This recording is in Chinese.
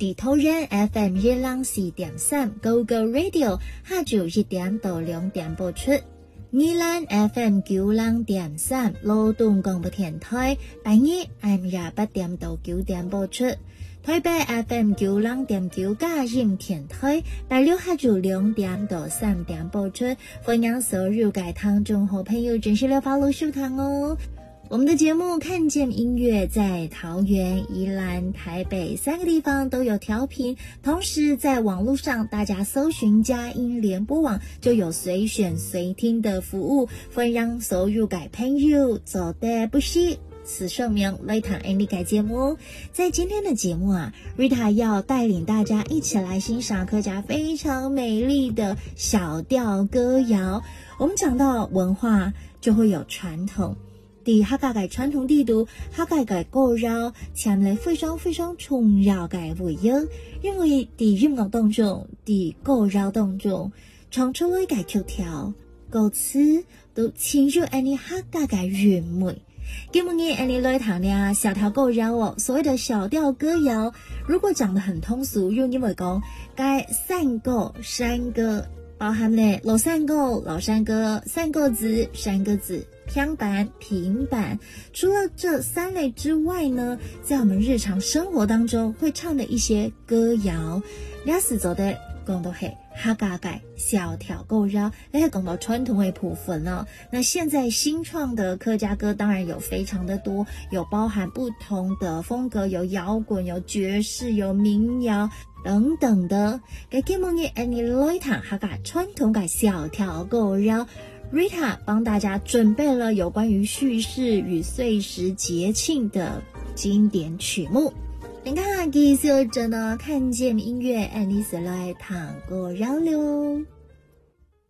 地桃园 FM 104.3 Go Go Radio 下晝1點到2點播出。宜蘭 FM 90.3羅東廣播電台半夜暗夜8點到9點播出。台北 FM 90.9嘉音電台白六下晝2點到3點播出。歡迎所有嘅聽眾好朋友準時來follow收聽哦。我們的節目看見音樂在桃園、宜蘭、台北3個地方都有調頻，同時在網絡上大家搜尋佳音聯播網就有隨選隨聽的服務，歡迎所有嘅朋友走得不息此說明Rita Andy 改節目。在今天的節目啊 Rita 要帶領大家一起來欣賞客家非常美麗的小調歌謠。我們講到文化就會有傳統，在客家嘅傳統地度，客家嘅歌謠潛嚟非常非常重要嘅回憶，因為在音樂當中，在歌謠當中唱出來嘅曲調歌詞都潛入你客家嘅韻味。今日你來談呢小調歌謠哦，所謂的小調歌謠，如果講得很通俗，用英文講，該三個山歌，包含了老山歌、老山歌、三個子、山歌子、평板、平板。除了這3類之外呢，在我們日常生活當中會唱的一些歌謠，也是做的講到係客家嘅小調歌謠，也講到傳統嘅部分了。那現在新創的客家歌當然有非常的多，有包含不同的風格，有搖滾、有爵士、有民謠等等的。嘅今日你來談客家傳統嘅小調歌謠，Rita 幫大家準備了有關於敘事與歲時節慶的經典曲目。你看繼續着呢，看見音樂，你是來彈歌謠了。